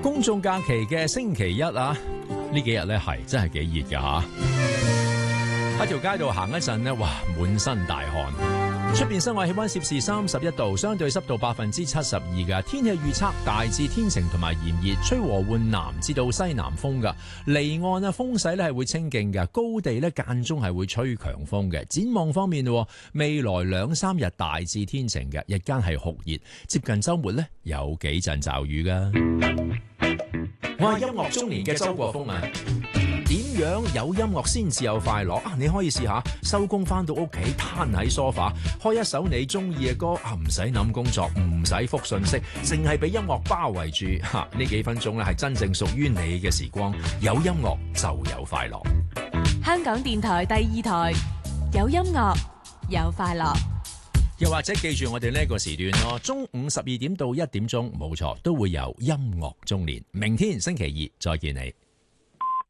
公眾假期嘅星期一啊，呢幾日咧係真係幾熱㗎吓，喺條街度行一陣呢，哇，滿身大汗。出邊室外氣溫攝氏31度，相對濕度72%嘅。天氣預測大致天晴同埋炎熱，吹和緩南至到西南風嘅。離岸啊風勢咧係會清勁嘅，高地咧間中係會吹強風嘅。展望方面，未來2-3日大致天晴嘅，日間係酷熱，接近週末咧有幾陣驟雨噶。我係音樂中年嘅周國峰啊！點樣有音樂先至有快樂啊？你可以試下收工翻到屋企攤喺梳化，開一首你中意嘅歌啊，唔使諗工作，唔使覆信息，淨係俾音樂包圍住吓，呢幾分鐘咧係真正屬於你嘅時光。有音樂就有快樂。 香港電台第2台，有音樂有快樂。 又或者記住我哋呢個時段咯，中午12點到1點鐘，冇錯，都會有音樂中年。明天星期二再見你。